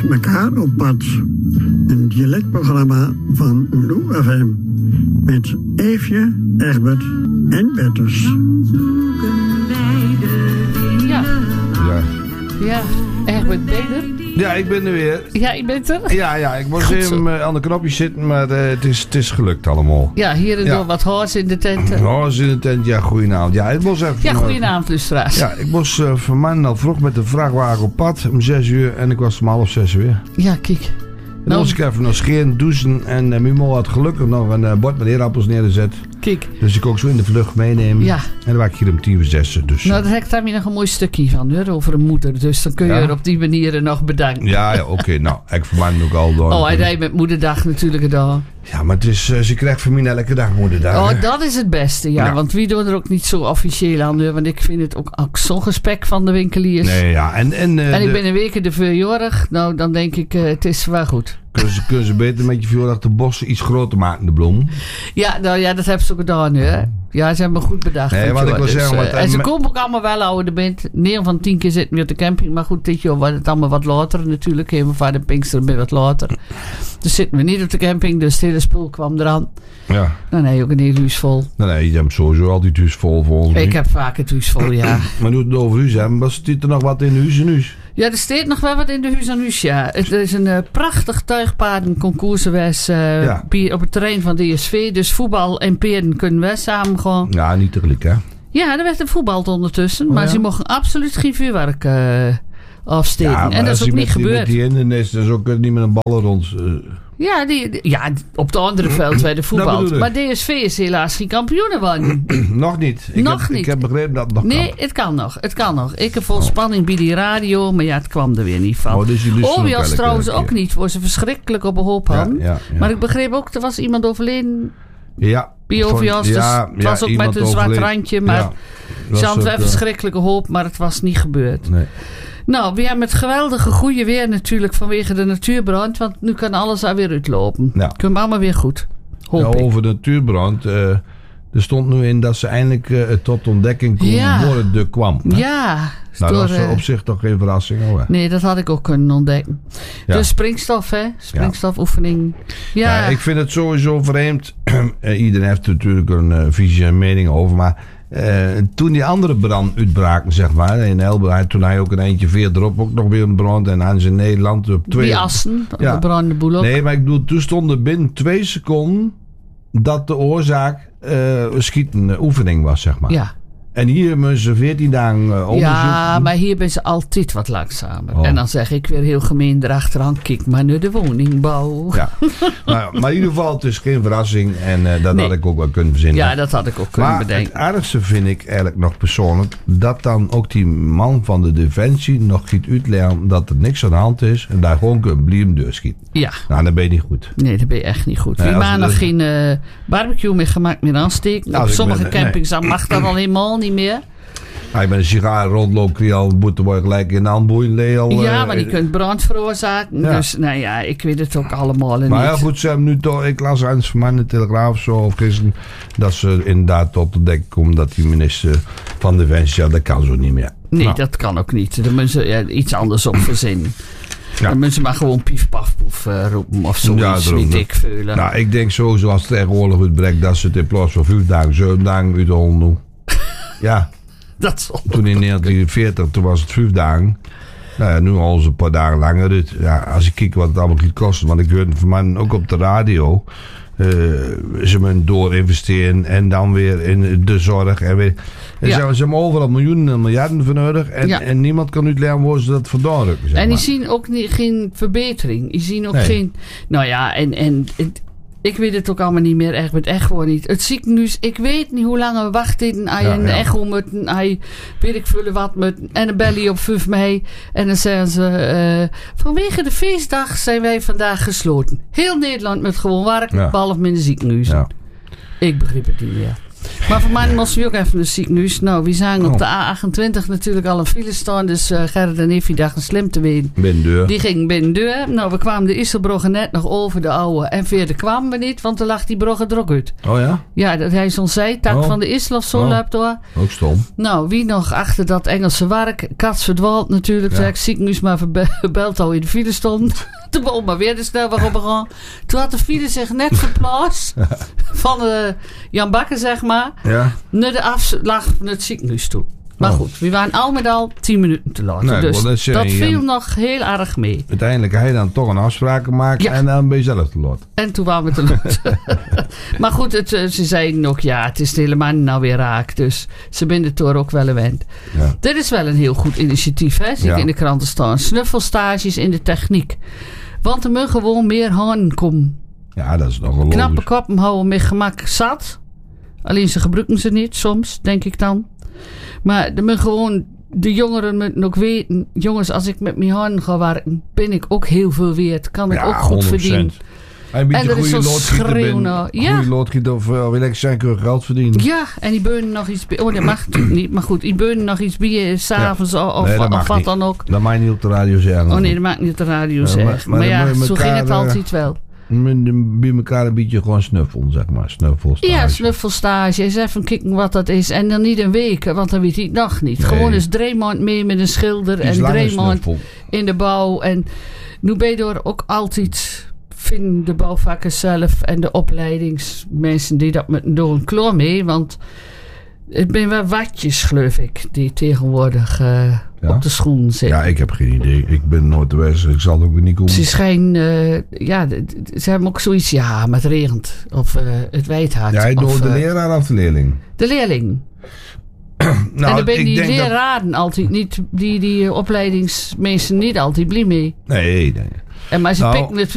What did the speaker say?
elkaar op pad. Een dialectprogramma van Lou FM. Met Eefje, Egbert en Bertus. Ja, Egbert Beder. Ja, ik ben er weer. Ja, je bent er? Ja, ik moest even aan de knopjes zitten, maar het is gelukt allemaal. Ja, hier en door wat hoors in de tent. Hoors in de tent, ja, goedenavond. Ja, ik moest even... Ja, goedenavond, luisteraars. Ja, ik moest vanmorgen al vroeg met de vrachtwagen op pad om 6 uur en ik was om 5:30 weer. Ja, kijk. En dan moest ik even nog scheren, douchen en mijn moeder had gelukkig nog een bord met eerappels neergezet. Kijk. Dus ik ook zo in de vlucht meenemen. Ja. En dan was ik hier om 5:50. Dus. Nou, daar heb ik daar nog een mooi stukje van, hoor, over een moeder. Dus dan kun je er op die manier nog bedanken. Ja, oké. Nou, ik verman ook al door. Oh, hij deed met moederdag natuurlijk gedaan. Ja, maar het is, ze krijgt van mij elke dag moederdag. Oh, dat is het beste, ja. Want wie doen er ook niet zo officieel aan, hoor. Want ik vind het ook zo'n gesprek van de winkeliers. Nee, ja. En ik ben een week de verjaardag. Nou, dan denk ik, het is wel goed. Kunnen ze beter met je verjaardag de bossen iets groter maken, de bloem? Ja, nou ja, dat hebben ze ook gedaan, hè. Ja, ze hebben me goed bedacht. Nee, wat ik wil zeggen... en ze komen ook allemaal wel ouder bent. 9 van 10 keer zitten we op de camping. Maar goed, dit jaar was het allemaal wat later natuurlijk. Even van de Pinkster ben wat later. Dus zitten we niet op de camping. Dus het hele spul kwam eraan. Ja. Dan heb je ook een heel huis vol. Nee, je hebt sowieso altijd huis vol volgens mij. Ik heb vaak het huis vol, ja. Maar nu het over huis hebben, was er nog wat in huis en huis? Ja, er staat nog wel wat in de huis aan huis, ja. Er is een prachtig tuigpaardenconcours geweest op het terrein van DSV. Dus voetbal en paarden kunnen we samen gaan. Ja, niet tegelijk, hè? Ja, er werd een voetbal ondertussen. Oh, maar ja? ze mochten absoluut geen vuurwerk afsteken. Ja, en dat is ook niet gebeurd. Met die hindernis, dan ook niet met een bal rond. Ja, op de andere veld werd de voetbal. Maar DSV is helaas geen kampioen geworden. Nog niet. Ik heb begrepen dat het nog kan. Nee, het kan nog. Ik heb vol spanning bij die radio, maar ja, het kwam er weer niet van. Ovias trouwens ook niet, waar ze verschrikkelijk op een hoop hadden. Ja. Maar ik begreep ook, er was iemand overleden. Ja. Bij Ovias, dus het was ook met een zwart randje. Maar ze hadden wel verschrikkelijke hoop, maar het was niet gebeurd. Nee. Nou, we hebben het geweldige goede weer natuurlijk vanwege de natuurbrand. Want nu kan alles alweer uitlopen. Ja. Kunnen we allemaal weer goed. Hoop ik. Over de natuurbrand. Er stond nu in dat ze eindelijk tot ontdekking komen voor het kwam. Hè? Ja. Nou, dat was op zich toch geen verrassing hoor. Nee, dat had ik ook kunnen ontdekken. Ja. Dus springstof, hè? Springstofoefening. Ja. Ik vind het sowieso vreemd. Iedereen heeft natuurlijk een visie en mening over. Maar toen die andere brand uitbraken, zeg maar. In Elberheid, toen hij ook een eentje verderop ook nog weer een brand. En aan zijn Nederland op 2. Die Assen, de brandende boel ook. Nee, maar ik bedoel, toen stonden binnen 2 seconden dat de oorzaak schieten oefening was, zeg maar. Ja. En hier hebben ze 14 dagen onderzoek. Ja, maar hier ben ze altijd wat langzamer. Oh. En dan zeg ik weer heel gemeen erachteraan, kijk maar naar de woningbouw. Ja, maar in ieder geval, het is geen verrassing. En dat had ik ook wel kunnen verzinnen. Ja, dat had ik ook kunnen bedenken. Maar het aardigste vind ik eigenlijk nog persoonlijk, dat dan ook die man van de Defensie nog giet uitleggen dat er niks aan de hand is. En daar gewoon kunnen blijven doorschieten. Ja. Nou, dan ben je niet goed. Nee, dan ben je echt niet goed. Wie maar nog geen barbecue meer gemaakt meer aansteken. Op sommige campings mag dat al helemaal niet meer. Als je met een sigaar rondloopt, kun je al gelijk in de handboeien leeg. Ja, maar die kunt brand veroorzaken. Ja. Dus nou ja, ik weet het ook allemaal niet. Maar ja, goed, ze hebben nu toch, ik las eens van de Telegraaf of zo, of gisteren, dat ze inderdaad tot de dek komen dat die minister van Defensie, dat kan zo niet meer. Nee, dat kan ook niet. Dan moeten ze iets anders op verzinnen. Ja. Dan moeten ze maar gewoon pief paf poef roepen of zoiets, weet ik veel. Nou, ik denk sowieso als het tegenwoordig uitbreekt dat ze het in plaats van 5 dagen, 7 dagen uit de hond doen. Ja. Toen in 1940, toen was het 5 dagen. Nou ja, nu al een paar dagen langer. Dus, ja, als ik kijk wat het allemaal gaat kosten. Want ik hoorde van mij ook op de radio. Ze moeten doorinvesteren. En dan weer in de zorg. En weer, ze hebben overal miljoenen en miljarden voor nodig. En niemand kan uitleggen hoe ze dat vandaan rukken. En die zien ook geen verbetering. Die zien ook geen... Nou ja, en ik weet het ook allemaal niet meer echt, echt gewoon niet. Het ziekenhuis, ik weet niet hoe lang we wachten. Hij een echo moeten, hij weet ik veel wat moeten. En dan bel je op 5 mei. En dan zeggen ze, vanwege de feestdag zijn wij vandaag gesloten. Heel Nederland met gewoon werk, behalve in de ziekenhuizen. Ja. Ik begrijp het niet meer. Maar voor mij moesten we ook even een ziek nieuws. Nou, we zijn op de A28 natuurlijk al een file staan. Dus Gerrit en Effie dachten slim te weten. Binnendeur. Die ging binnendeur. Nou, we kwamen de Isselbrugge net nog over de oude. En verder kwamen we niet, want er lag die brugge druk uit. Oh ja? Ja, dat hij zo'n zijtak van de Issel of zo loopt door. Ook stom. Nou, wie nog achter dat Engelse werk? Kats verdwaald natuurlijk. Ja. Zeg ik ziek nieuws maar verbeld al in de file stond. Toen begon maar weer de snelweg opgegaan. Toen had de file zich net verplaatst. Van Jan Bakker, zeg maar. Ja. Naar de afslag van het ziekenhuis toe. Maar goed, we waren al met al 10 minuten te laat. Nee, dus dat viel nog heel erg mee. Uiteindelijk ga je dan toch een afspraak maken en dan ben je zelf te laat. En toen waren we te laat. Maar goed, ze zeiden nog, het is helemaal nou weer raak. Dus ze binden het ook wel gewend. Ja. Dit is wel een heel goed initiatief, hè? Zie ik in de kranten staan. Snuffelstages in de techniek. Want er moet gewoon meer handen komen. Ja, dat is nog wel knappe koppen houden met gemak zat. Alleen ze gebruiken ze niet, soms, denk ik dan. Maar de jongeren moeten ook weten... Jongens, als ik met mijn handen ga werken... ben ik ook heel veel waard. Kan ik ook goed 100%. Verdienen. En er is zo'n schreeuw naar. Goede loodgieter of wil ik zijn kun je geld verdienen. Ja, en die beunen nog iets bij... Oh, dat mag natuurlijk niet. Maar goed, die beunen nog iets bij je s'avonds of wat dan ook. Dat mag je niet op de radio zeggen. Oh nee, dat mag ik niet op de radio zeggen. Maar ja, zo ging het altijd wel. Bij elkaar een beetje gewoon snuffelen, zeg maar. Snuffelstage. Ja, snuffelstage. Eens even kijken wat dat is. En dan niet een week, want dan weet hij het nog niet. Nee. Gewoon eens 3 maanden mee met een schilder. En 3 maanden in de bouw. En nu ben je door ook altijd... vinden de bouwvakkers zelf en de opleidingsmensen die dat moeten doen klaar mee. Want het zijn wel watjes, geloof ik, die tegenwoordig op de schoen zitten. Ja, ik heb geen idee. Ik ben nooit geweest. Ik zal ook weer niet komen. Ze schijnen... ze hebben ook zoiets... Ja, maar het regent. Of het waait hard. Ja, door de leraar of de leerling? De leerling. Nou, en dan ben die leraren altijd niet... Die opleidingsmensen niet altijd blij mee. Nee. En maar ze pikken het